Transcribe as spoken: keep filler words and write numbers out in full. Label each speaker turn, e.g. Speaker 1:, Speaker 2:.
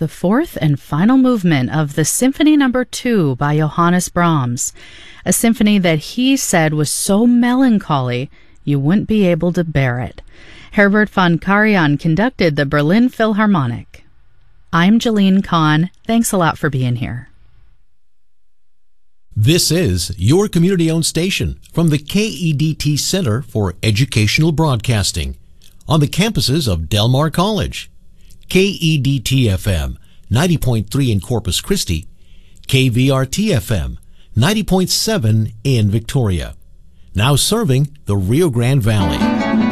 Speaker 1: the fourth and final movement of the Symphony Number Two by Johannes Brahms, a symphony that he said was so melancholy you wouldn't be able to bear it. Herbert von Karajan conducted the Berlin Philharmonic. I'm Jalene Kahn. Thanks a lot for being here.
Speaker 2: This is your community-owned station from the K E D T Center for Educational Broadcasting on the campuses of Del Mar College. K E D T F M ninety point three in Corpus Christi, K V R T F M ninety point seven in Victoria. Now serving the Rio Grande Valley.